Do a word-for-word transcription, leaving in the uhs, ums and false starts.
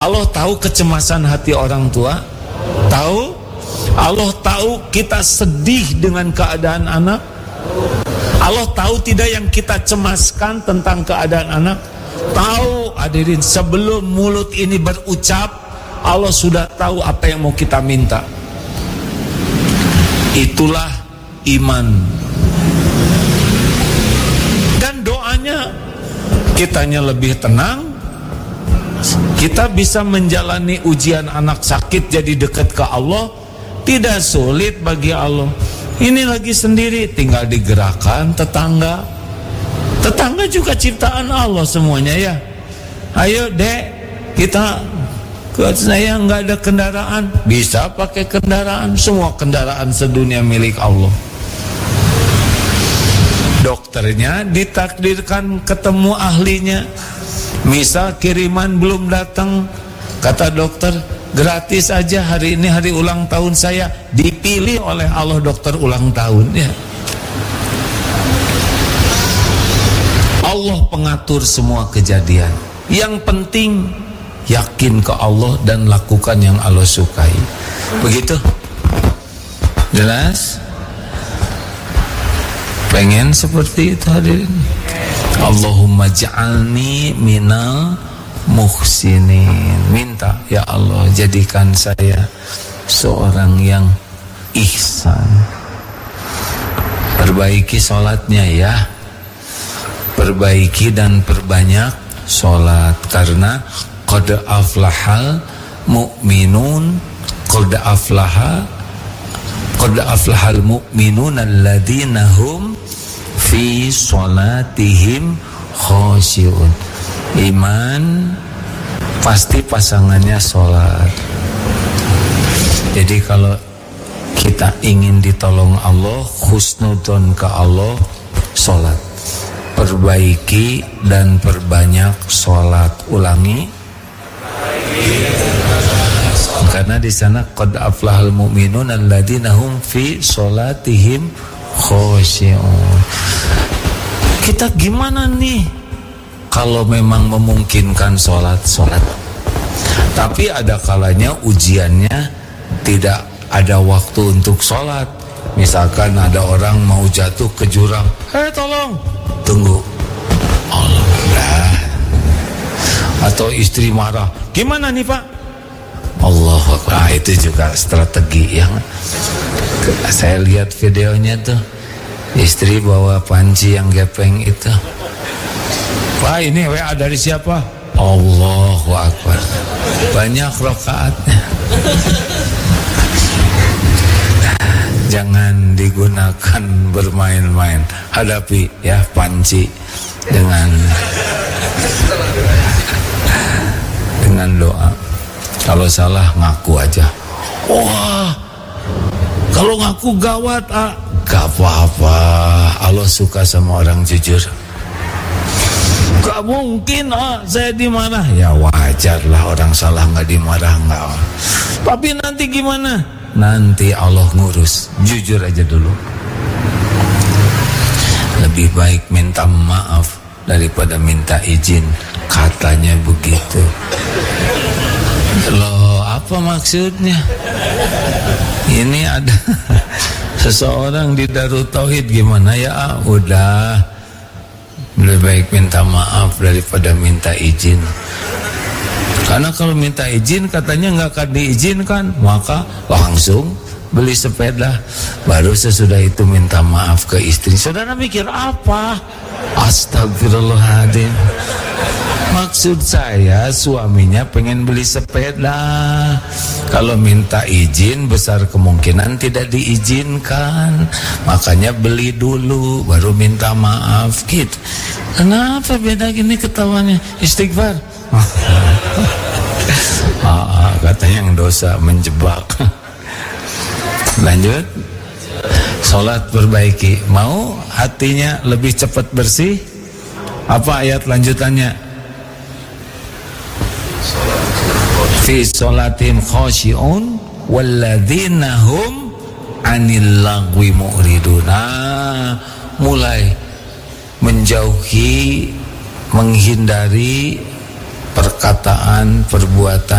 Allah tahu kecemasan hati orang tua? Tahu? Allah tahu kita sedih dengan keadaan anak? Allah tahu tidak yang kita cemaskan tentang keadaan anak? Tahu. Hadirin, sebelum mulut ini berucap, Allah sudah tahu apa yang mau kita minta. Itulah iman. Dan doanya, kitanya lebih tenang. Kita bisa menjalani ujian anak sakit jadi dekat ke Allah. Tidak sulit bagi Allah. Ini lagi sendiri, tinggal digerakkan tetangga. Tetangga juga ciptaan Allah semuanya ya. Ayo dek, kita ke saya nggak ada kendaraan, bisa pakai kendaraan. Semua kendaraan sedunia milik Allah. Dokternya ditakdirkan ketemu ahlinya. Misal kiriman belum datang, kata dokter, gratis aja hari ini hari ulang tahun saya. Dipilih oleh Allah dokter ulang tahun ya. Allah pengatur semua kejadian. Yang penting yakin ke Allah dan lakukan yang Allah sukai. Begitu? Jelas? Pengen seperti itu hadirin? Allahumma ja'alni minal muhsinin. Minta, ya Allah, jadikan saya seorang yang ihsan. Perbaiki sholatnya ya. Perbaiki dan perbanyak sholat. Karena qad aflahal mu'minun, qad aflaha qad aflahal mu'minun alladzina hum fi sholatihim khosyi'un. Iman pasti pasangannya sholat. Jadi kalau kita ingin ditolong Allah, husnudon ke Allah, sholat. Perbaiki dan perbanyak sholat. Ulangi. Karena di sana qad aflahal mu'minun alladzina hum fi sholatihim khosyi'un. Kita gimana nih kalau memang memungkinkan sholat, sholat. Tapi ada kalanya ujiannya tidak ada waktu untuk sholat. Misalkan ada orang mau jatuh ke jurang, eh tolong, tunggu, Allah dah. Atau istri marah, gimana nih Pak? Allah, nah, itu juga strategi yang saya lihat videonya tuh. Istri bawa panci yang gepeng itu. Pak, ini W A dari siapa? Allahu Akbar. Banyak rakaatnya. Jangan digunakan bermain-main. Hadapi ya panci dengan dengan doa. Kalau salah ngaku aja. Wah, kalau ngaku gawat, ah. Gak apa-apa, Allah suka sama orang jujur. Gak mungkin ah, saya dimarah. Ya wajar lah, orang salah gak dimarah gak. Tapi nanti gimana? Nanti Allah ngurus. Jujur aja dulu. Lebih baik minta maaf daripada minta izin. Katanya begitu. Loh, apa maksudnya? Ini ada seseorang di Darut Tauhid, gimana ya? Udah, lebih baik minta maaf daripada minta izin. Karena kalau minta izin katanya nggak akan diizinkan, maka langsung beli sepeda. Baru sesudah itu minta maaf ke istri. Saudara mikir apa? Astagfirullahaladzim. Maksud saya suaminya pengen beli sepeda. Kalau minta izin besar kemungkinan tidak diizinkan. Makanya beli dulu baru minta maaf gitu. Kenapa beda gini ketawanya? Istighfar. ah, katanya yang dosa menjebak. Lanjut. Sholat perbaiki. Mau hatinya lebih cepat bersih? Apa ayat lanjutannya? Fi sholatim khosyi'un walladzina hum anil lagwi mu'ridun. Nah, mulai menjauhi, menghindari perkataan, perbuatan